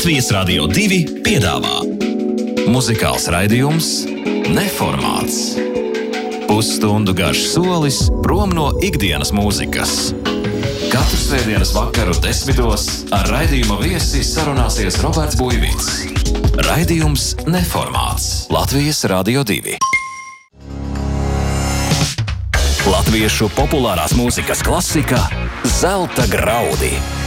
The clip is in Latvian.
Latvijas Radio 2 piedāvā muzikāls raidījums Neformāts. Pusstundu garš solis prom no ikdienas mūzikas. Katru svētdienas vakaru 10:00 ar raidījuma viesi sarunāsies Roberts Buivīts. Raidījums Neformāts. Latvijas Radio 2. Latviešu populārās mūzikas klasika Zelta graudi.